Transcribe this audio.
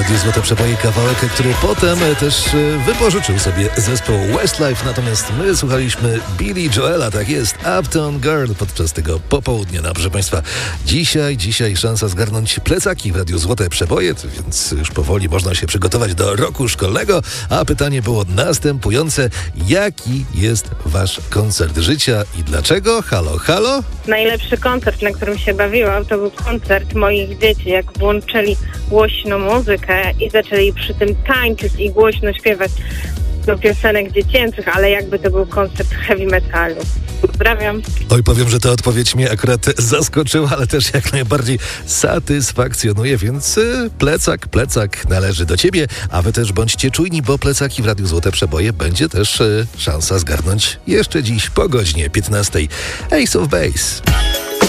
Radiu Złote Przeboje kawałek, który potem też wypożyczył sobie zespół Westlife, natomiast my słuchaliśmy Billy Joela, tak jest, Uptown Girl podczas tego popołudnia. No, proszę Państwa, dzisiaj szansa zgarnąć plecaki w Radiu Złote Przeboje, więc już powoli można się przygotować do roku szkolnego, a pytanie było następujące: jaki jest Wasz koncert życia i dlaczego? Halo, halo? Najlepszy koncert, na którym się bawiłam, to był koncert moich dzieci, jak włączyli głośno muzykę i zaczęli przy tym tańczyć i głośno śpiewać do piosenek dziecięcych, ale jakby to był koncert heavy metalu. Pozdrawiam. Oj, powiem, że ta odpowiedź mnie akurat zaskoczyła, ale też jak najbardziej satysfakcjonuje, więc plecak należy do Ciebie, a Wy też bądźcie czujni, bo plecaki w Radiu Złote Przeboje będzie też szansa zgarnąć jeszcze dziś po godzinie 15. Ace of Base.